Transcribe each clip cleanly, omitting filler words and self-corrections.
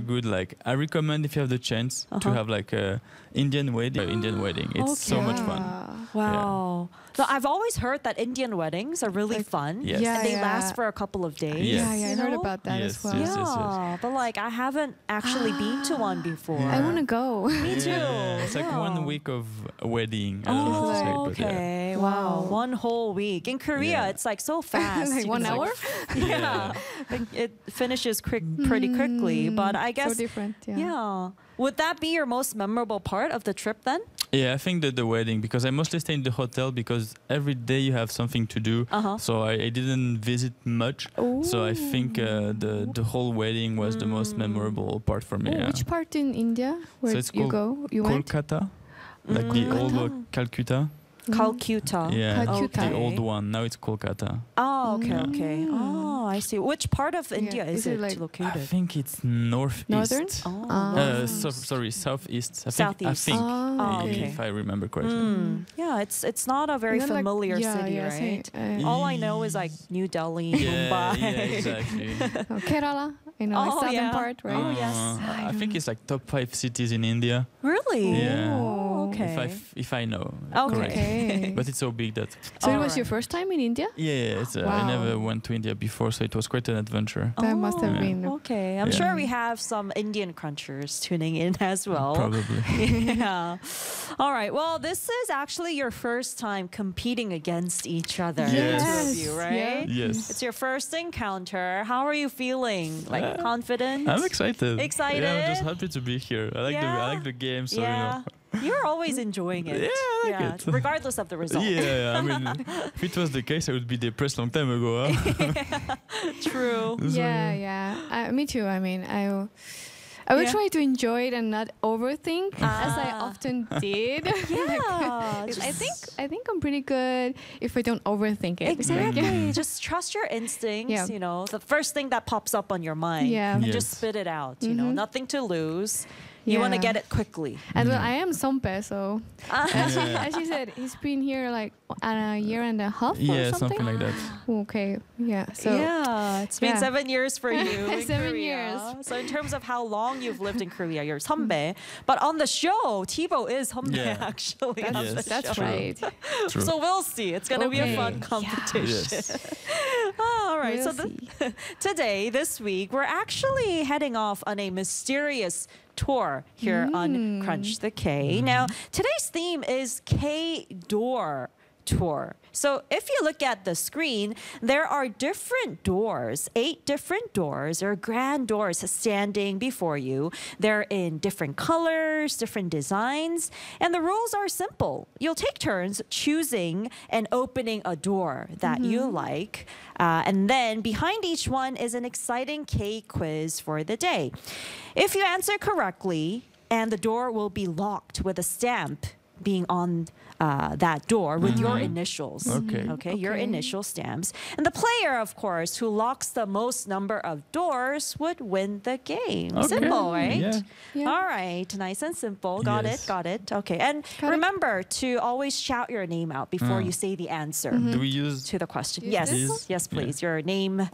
good. Like I recommend if you have the chance to have like a Indian wedding. It's so much fun. Wow. No, I've always heard that Indian weddings are really fun. Yes. Yeah, And they yeah. last for a couple of days. Yes. Yeah, I heard about that Yes, as well. yes. Yeah, but like I haven't actually been to one before. I want to go. Me too. It's like Yeah. 1 week of a wedding. I don't know how to say it, Oh, but yeah. okay. Wow. Wow. 1 whole week. In Korea, Yeah. it's like so fast. Like You 1 can, hour? yeah. It finishes pretty quickly. But I guess, So different. yeah. Would that be your most memorable part of the trip then? Yeah, I think that the wedding, because I mostly stay in the hotel because every day you have something to do. So I didn't visit much. So I think the whole wedding was the most memorable part for me. Oh, Yeah. which part in India? Where it's you called go? You went? Kolkata, like the old Calcutta. Calcutta. Yeah, Calcutta. the old one. Now it's Kolkata. Oh, okay, okay. Oh, I see. Which part of India is Is it it like- I located? think it's northeast. Northern? Oh. Sorry, southeast. I Southeast. think. Oh, okay. If I remember correctly. Yeah, it's not a very Not like- familiar yeah, city, yeah, right? same. All I know is like New Delhi, Yeah, Mumbai. yeah, exactly. Kerala, Oh, southern yeah. part, right? Oh, yes. I think it's like top 5 cities in India. Really? Yeah. Oh, okay. If I know Okay. correctly. Okay. But it's so big that. So it was Alright. your first time in India? Yeah, it's, I Wow. never went to India before, so it was quite an adventure. That must have Oh, been. Okay, I'm Yeah. sure we have some Indian crunchers tuning in as well. Probably. Yeah. All right. Well, this is actually your first time competing against each other. the Yes. two of you, right? Yes. It's your first encounter. How are you feeling? Like confident? I'm excited. Excited? Yeah, I'm just happy to be here. I like the game, so yeah. You're always enjoying it. Yeah, I like it. Regardless of the result. Yeah, I mean, if it was the case, I would be depressed long time ago. Huh? True. Yeah. Me too. I mean, I will Yeah. try to enjoy it and not overthink, as I often did. Yeah. I think I'm pretty good if I don't overthink it. Exactly. Just trust your instincts. Yeah. You know, the first thing that pops up on your mind. Yeah. And Yes. just spit it out. You know, nothing to lose. You want to Yeah. get it quickly. And well, I am Sompe, so as Yeah. she said, he's been here like a year and a half or Yeah, something. something like that. Okay, yeah. So yeah, it's been yeah. 7 years for you. in 7 Korea. years. So in terms of how long you've lived in Korea, you're 선배. But on the show, Thibaut is 선배 Yeah. actually. that's, on the that's show. right. True. So we'll see. It's gonna be a Okay. fun competition. Yes. All right. We'll so see. today, this week, we're actually heading off on a mysterious tour here on Crunch the K. Now, today's theme is K-Door Tour. So if you look at the screen, there are different doors, 8 different doors. There are grand doors standing before you. They're in different colors, different designs, and the rules are simple. You'll take turns choosing and opening a door that you like. And then behind each one is an exciting K quiz for the day. If you answer correctly, and the door will be locked with a stamp being on that door with your initials. Okay. Your Okay. initial stamps. And the player, of course, who locks the most number of doors would win the game. Okay. Simple, right? Yeah. Yeah. All right. Nice and simple. Got Yes. it. Got it. Okay. And Got it. remember to always shout your name out before you say the answer Do we use? to the question. Use Yes. this one? Yes, please. Your name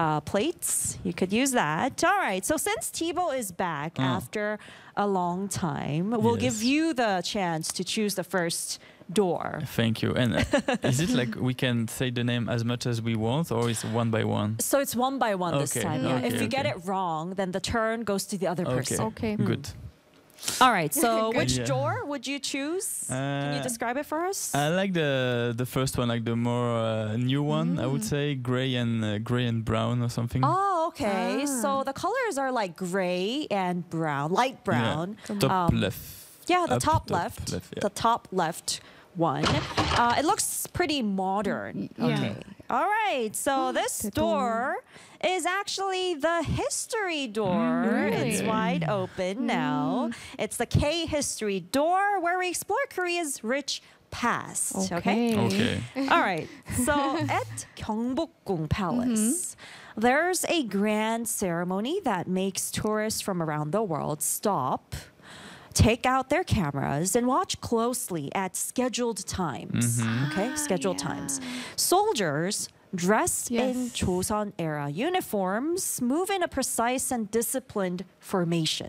plates. You could use that. All right. So since Thibaut is back after a long time, we'll give Yes. you the chance to choose the first door. Thank you. And is it like we can say the name as much as we want, or is it one by one? So it's one by one this Okay, time. okay, If you get okay. it wrong, then the turn goes to the other person. Okay. Good. All right. So which Yeah. door would you choose? Can you describe it for us? I like the first one, like the more new one. I would say gray and brown or something. Oh, okay. So the colors are like gray and brown, light brown. Top left. Yeah, the Up, top top left. left, yeah. The top left one. It looks pretty modern. Yeah. Okay. All right. So this the door is actually the history door. Really? It's wide open now. It's the K history door where we explore Korea's rich past. Okay. Okay. All right. So at Gyeongbokgung Palace, there's a grand ceremony that makes tourists from around the world stop, take out their cameras, and watch closely at scheduled times. Okay, scheduled times. Soldiers dressed in Yes. Joseon era uniforms, move in a precise and disciplined formation.